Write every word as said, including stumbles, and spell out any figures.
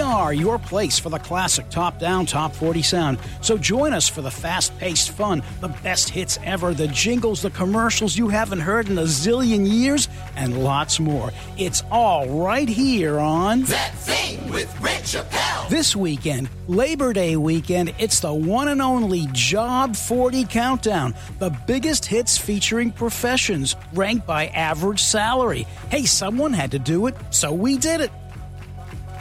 are your place for the classic top-down, top forty sound. So join us for the fast-paced fun, the best hits ever, the jingles, the commercials you haven't heard in a zillion years, and lots more. It's all right here on That Thing with Rich Chappelle. This weekend, Labor Day weekend, it's the one and only Job forty Countdown. The biggest hits featuring professions, ranked by average salary. Hey, someone had to do it, so we did it.